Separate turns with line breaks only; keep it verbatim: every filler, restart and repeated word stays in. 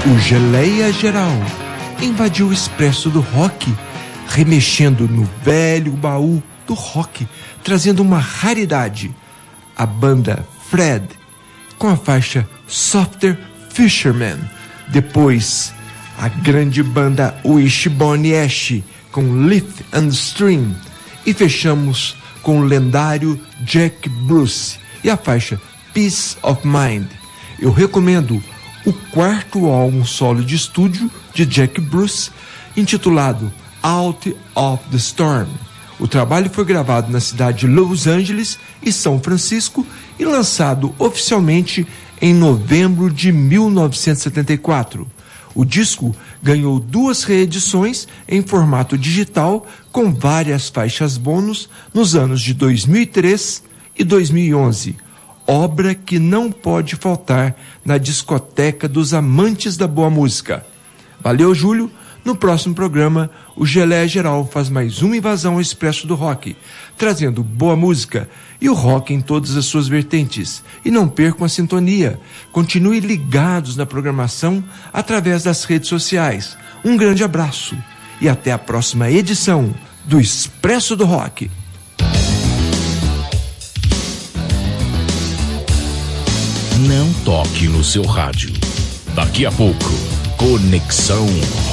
O Geleia Geral invadiu o expresso do rock, remexendo no velho baú do rock, trazendo uma raridade. A banda Fred, com a faixa Softer Fisherman. Depois, a grande banda Wishbone Ash, com Leaf and Stream. E fechamos com o lendário Jack Bruce e a faixa Peace of Mind. Eu recomendo o quarto álbum solo de estúdio de Jack Bruce, intitulado Out of the Storm. O trabalho foi gravado na cidade de Los Angeles e São Francisco e lançado oficialmente em novembro de mil novecentos e setenta e quatro. O disco ganhou duas reedições em formato digital com várias faixas bônus nos anos de dois mil e três e dois mil e onze. Obra que não pode faltar na discoteca dos amantes da boa música. Valeu, Júlio. No próximo programa, o Geleia Geral faz mais uma invasão ao Expresso do Rock, trazendo boa música e o rock em todas as suas vertentes. E não percam a sintonia. Continue ligados na programação através das redes sociais. Um grande abraço e até a próxima edição do Expresso do Rock.
Não toque no seu rádio. Daqui a pouco, Conexão